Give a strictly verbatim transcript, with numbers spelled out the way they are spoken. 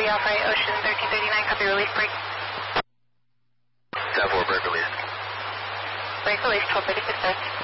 Alpha eight, Ocean thirteen thirty-nine, copy release break. ten four, break release. Break release, twelve thirty-six starts.